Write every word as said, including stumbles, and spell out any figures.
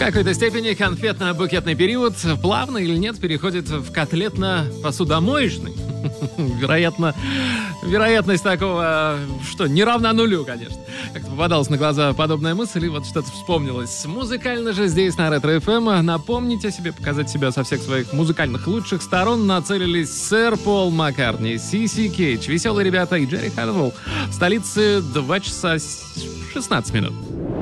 какой-то степени конфетно-букетный период плавно или нет переходит в котлетно-посудомоечный. Вероятно, вероятность такого, что не равна нулю, конечно. Как-то попадалась на глаза подобная мысль, и вот что-то вспомнилось. Музыкально же здесь на Ретро эф эм напомнить о себе, показать себя со всех своих музыкальных лучших сторон нацелились сэр Пол Маккартни, Си Си Кейдж, веселые ребята и Джерри Ханвелл. В столице два часа шестнадцать минут.